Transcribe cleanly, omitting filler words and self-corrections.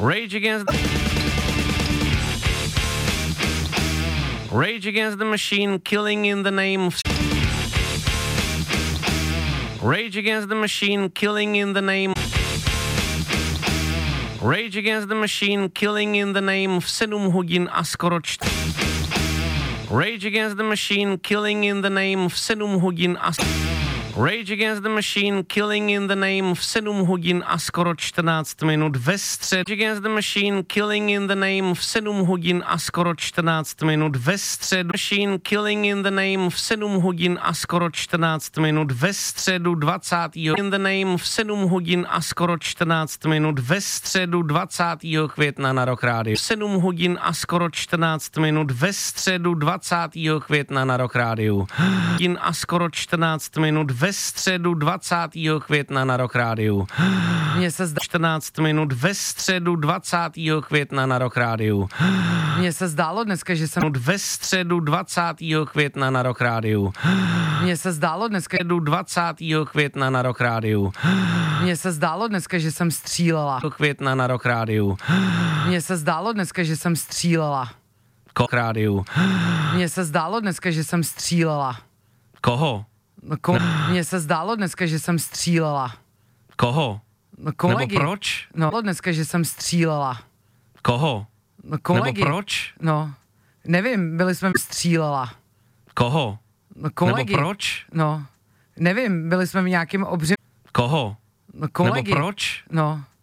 Rage Against the Machine, Killing in the Name of... Rage Against the Machine, Killing in the Name... Rage Against the Machine, Killing in the Name v 7 hodin a skoro Rage Against the Machine, Killing in the Name v 7 hodin a... Rage Against the Machine, Killing in the Name v 7 hodin a skoro 14 minut ve středu. Rage Against the Machine, Killing in the Name v 7 hodin a skoro 14 minut ve středu. Machine, Killing in the Name v 7 hodin a skoro 14 minut ve středu 20. In the Name v 7 hodin a skoro 14 minut ve středu 20. května na Rock Radio. 7 hodin a skoro 14 minut ve středu 20. května na Rock Radio. Hodin a skoro 14 minut ve středu 20. května na Rock Radio. Mně se zdá 14 minut ve středu 20. května na Rock Radio. Mně se zdálo dneska, že jsem ve středu 20. května na Rock Radio. Mně se zdálo dneska 20. května na Rock Radio. Mně se zdálo dneska, že jsem střílela. Května na Rock Radio. Mně se zdálo dneska, že jsem střílela. Rock Radio. Mně se zdálo dneska, že jsem střílela. Koho? Mně se zdálo dneska, že jsem střílela. Koho? No kolegy. Nebo proč? No dneska, že jsem střílela. Koho? No kolegy. Nebo proč? No, nevím, byli jsme střílela. Koho? No kolegy. Nebo proč? No, nevím, byli jsme v nějakém obři... Koho? No kolegy. Nebo proč? No,